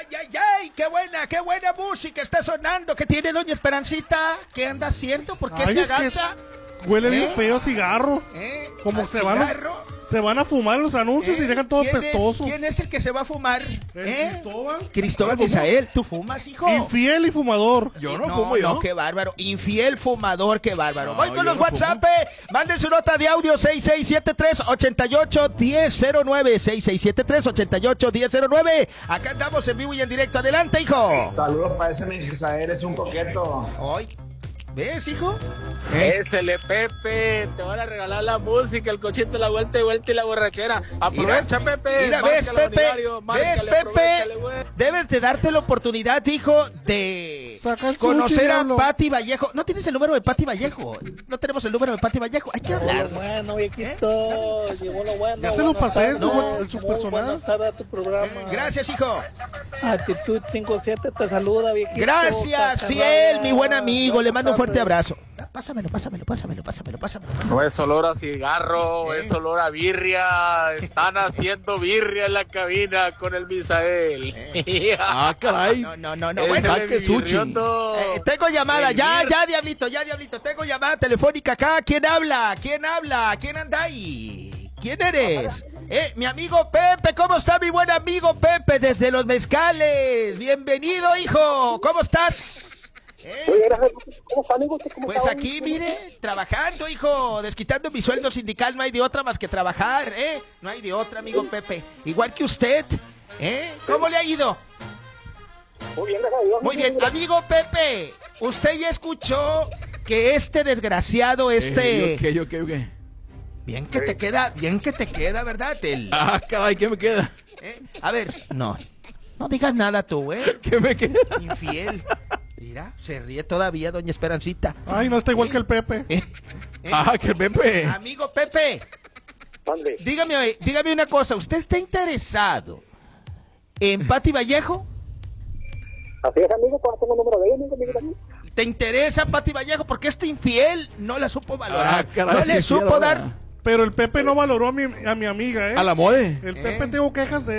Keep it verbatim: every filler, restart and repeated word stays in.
ay, ay! ¡Qué buena, qué buena música está sonando! ¿Qué tiene doña Esperancita? ¿Qué anda haciendo? ¿Por qué Ay, se es que agacha? Huele ¿Eh? bien feo a cigarro. ¿Eh? Como ¿Al se van, a, cigarro? se van a fumar los anuncios ¿Eh? y dejan todo ¿Quién es- pestoso. ¿Quién es el que se va a fumar? ¿El ¿Eh? Cristóbal? Cristóbal Misael, ¿tú fumas, hijo? Infiel y fumador. Yo no, no, fumo yo. No, qué bárbaro. Infiel fumador, qué bárbaro. No, Voy con yo los no WhatsApp. eh. Manden su nota de audio seis seis siete tres, ocho ocho uno cero cero nueve. seis seis siete tres, ocho ocho uno cero cero nueve. Acá andamos en vivo y en directo. Adelante, hijo. Saludos para ese Misael, es un coqueto. Hoy. ¿Ves, hijo? Ésele, Pepe, te van a regalar la música, el cochito, la vuelta y vuelta y la borrachera. Aprovecha, Mira, Pepe. Mira, ves, márcale, Pepe. Bonidario, ¿Ves, márcale, Pepe? aprovechale, güey. Debes de darte la oportunidad, hijo, de Saca el conocer sushi, a diablo. Pati Vallejo. No tienes el número de Pati Vallejo. No tenemos el número de Pati Vallejo. Hay que hablar. Bueno, viejito, llegó lo bueno. Ya se lo buenas pasé, tardes, ¿no? El muy subpersonal. Buenas tardes a tu programa. Gracias, hijo. Actitud cinco siete te saluda, viejito. Gracias, Cacharrada. fiel, mi buen amigo. Le Buenas mando un fuerte tardes. abrazo. Pásamelo, pásamelo, pásamelo, pásamelo, pásamelo. No es olor a cigarro, ¿Eh? es olor a birria. Están haciendo birria en la cabina con el Misael. Ah, caray. No, no, no, no. Ese Bueno, saque es sushi. birriondo. eh, tengo llamada. El Ya, bir- ya, diablito, ya, diablito. Tengo llamada telefónica acá. ¿Quién habla? ¿Quién habla? ¿Quién anda ahí? ¿Quién eres? Eh, mi amigo Pepe, ¿cómo está mi buen amigo Pepe desde Los Mezcales? Bienvenido, hijo. ¿Cómo estás? ¿Eh? Oye, gracias. ¿Cómo está, amigo? ¿Usted cómo Pues está? aquí, mire, trabajando, hijo, desquitando mi sueldo sindical, no hay de otra más que trabajar, ¿eh? No hay de otra, amigo Pepe. Igual que usted, ¿eh? ¿Cómo le ha ido? Muy bien, gracias a Dios. Muy bien, amigo Pepe, usted ya escuchó que este desgraciado, este... Eh, ¿Qué, yo, qué, qué? Bien que te queda, bien que te queda, ¿verdad? El... Ah, caray, ¿qué me queda? ¿eh? A ver, no, no digas nada tú, ¿eh? ¿Qué me queda? Infiel. Mira, se ríe todavía, doña Esperancita. Ay, no está igual que el Pepe. ¿Eh? ¿Eh? Ah, que Pepe. Amigo Pepe. Mande. Dígame, dígame una cosa, ¿usted está interesado en Pati Vallejo? Así es, amigo. ¿Cuál tengo el número de ella, amigo? amigo también? ¿Te interesa Pati Vallejo? Porque este infiel no la supo valorar. Ah, caray, no sí, le sí, supo ahora. dar Pero el Pepe no valoró a mi, a mi amiga, ¿eh? A la mode. El ¿Eh? Pepe tengo quejas de